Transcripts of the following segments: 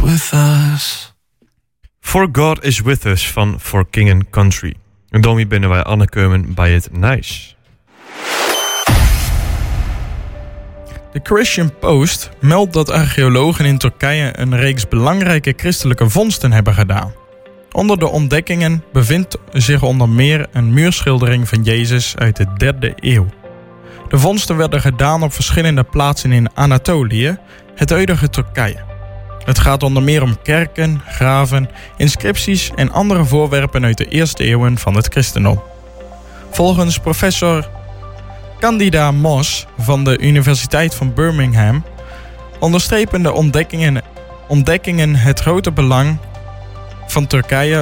with us. For God is with us van For King and Country. En daarmee binnen wij aangekomen bij het Nice. De Christian Post meldt dat archeologen in Turkije een reeks belangrijke christelijke vondsten hebben gedaan. Onder de ontdekkingen bevindt zich onder meer een muurschildering van Jezus uit de 3e eeuw. De vondsten werden gedaan op verschillende plaatsen in Anatolië, het huidige Turkije. Het gaat onder meer om kerken, graven, inscripties en andere voorwerpen uit de eerste eeuwen van het christendom. Volgens professor Candida Moss van de Universiteit van Birmingham onderstrepen de ontdekkingen het grote belang van Turkije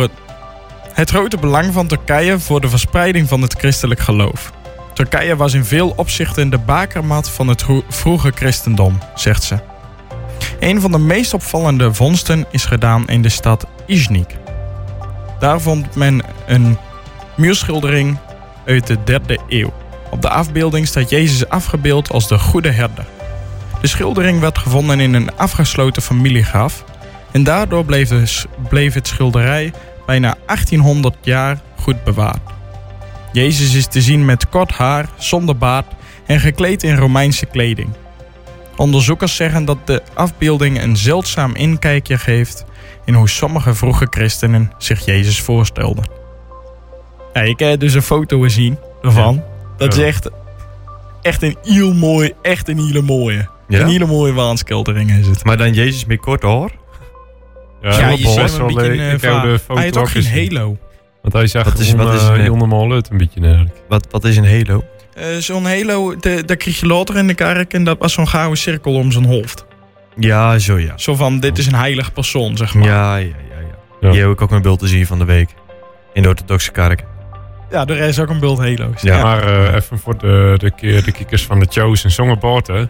voor de verspreiding van het christelijk geloof. Turkije was in veel opzichten de bakermat van het vroege christendom, zegt ze. Een van de meest opvallende vondsten is gedaan in de stad Iznik. Daar vond men een muurschildering uit de 3e eeuw. Op de afbeelding staat Jezus afgebeeld als de goede herder. De schildering werd gevonden in een afgesloten familiegraf en daardoor bleef het schilderij bijna 1800 jaar goed bewaard. Jezus is te zien met kort haar, zonder baard en gekleed in Romeinse kleding. Onderzoekers zeggen dat de afbeelding een zeldzaam inkijkje geeft in hoe sommige vroege christenen zich Jezus voorstelden. Ja, ik heb dus een foto gezien ervan. Ja. Dat is echt een heel mooi, echt een hele mooie. Ja? Een hele mooie waanschildering is het. Maar dan Jezus met kort haar? Ja, je ziet hem een beetje hij heeft ook geen halo. Want hij zegt heel normaal uit een beetje eigenlijk. Wat is een halo? Zo'n halo, dat kreeg je later in de kerk en dat was zo'n gouden cirkel om zijn hoofd. Ja, zo ja. Zo van, dit is een heilig persoon, zeg maar. Ja. Hier heb ik ook een beeld te zien van de week. In de orthodoxe kerk. Ja, er is ook een beeld halo's. Ja, maar even voor de kijkers van de Chosen Songboard, hè.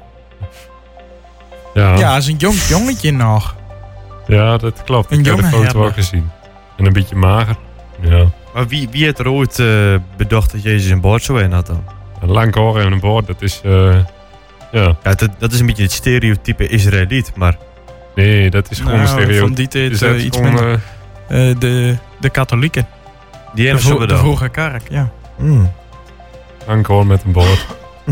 Ja, is een jongetje nog. Ja, dat klopt. Ik heb de foto ook gezien. En een beetje mager. Ja. Maar wie heeft er ooit bedacht dat Jezus een baard zo in had dan? Een lang haar en een baard, dat is... dat is een beetje het stereotype Israëliet, maar... Nee, dat is gewoon een stereotype. Van die tijd iets minder. De katholieken. Die hebben de vroege kerk, ja. Lang haar met een baard.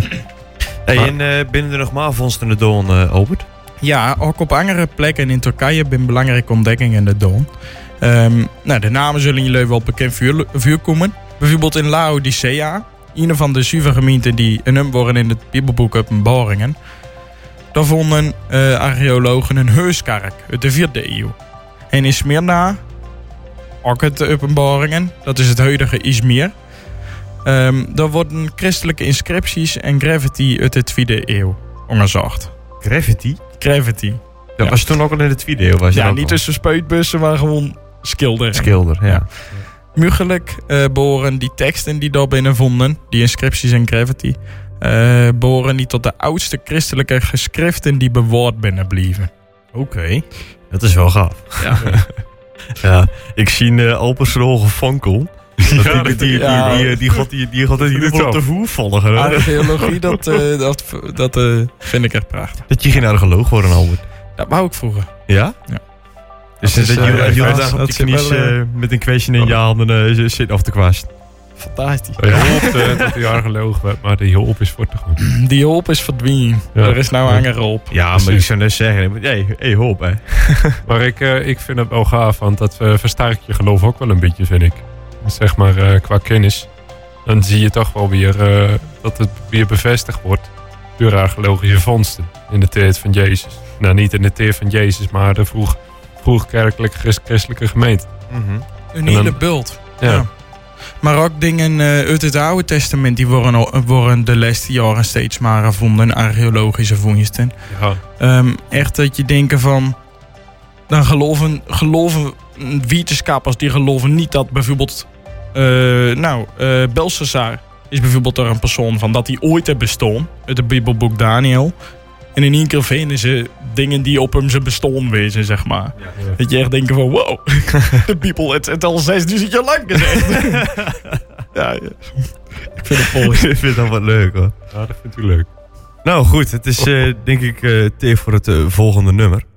En binnen er nog maar vondsten de Doon, Albert? Ja, ook op andere plekken in Turkije zijn belangrijke ontdekkingen in de Doon. De namen zullen jullie wel bekend vuur komen. Bijvoorbeeld in Laodicea, een van de 7 gemeenten die genoemd worden in het Bibelboek Openbaringen. Daar vonden archeologen een heuskerk uit de 4e eeuw. En in Smyrna, ook het Openbaringen, dat is het huidige Izmir. Daar worden christelijke inscripties en graffiti uit de 2e eeuw onderzocht. Graffiti? Graffiti. Dat was toen ook al in de 2e eeuw? Was ja, niet tussen spuitbussen, maar gewoon schilderen. Schilder, ja. Mogelijk behoren die teksten die daar binnen vonden, die inscripties en graffiti, behoren niet tot de oudste christelijke geschriften die bewaard binnenbleven. Oké, dat is wel gaaf. Ja. Ja, ik zie Alpersroge Vankel. Die gaat het hier op de voer volgen. Archeologie, dat vind ik echt prachtig. Dat je geen archeoloog wordt, Albert. Dat wou ik vroeger. Ja? Ja. Dus dat je daar op de knies met een kwestje in je handen zit af te kwasten. Fantastisch. Je hoopt dat hij archeoloog werd, maar die hoop is voor te goed. Die hoop is verdwenen. Ja. Er is nou hanger op. Ja, maar ik zou net zeggen, hey, hoop hè. Maar ik vind het wel gaaf, want dat versterkt je geloof ook wel een beetje, vind ik. Zeg maar qua kennis. Dan zie je toch wel weer dat het weer bevestigd wordt door archeologische vondsten in de tijd van Jezus. Nou, niet in de tijd van Jezus, maar de vroegkerkelijke christelijke gemeente. Mm-hmm. Een hele bult. Ja. Maar ook dingen uit het Oude Testament die worden de laatste jaren steeds maar gevonden, archeologische vondsten. Ja. Echt dat je denkt van, dan geloven wetenschappers die geloven niet dat bijvoorbeeld Belshazzar is bijvoorbeeld er een persoon van dat hij ooit heeft bestaan uit het Bibelboek Daniel. En in één keer vinden ze dingen die op hem zijn bestaan wezen, zeg maar. Ja. Dat je echt denkt van, wow, de Bibel, het al 6000 jaar lang gezegd. Ja. Ik vind het mooi. Ik vind dat wat leuk, hoor. Ja, dat vindt u leuk. Nou goed, het is denk ik tijd voor het volgende nummer.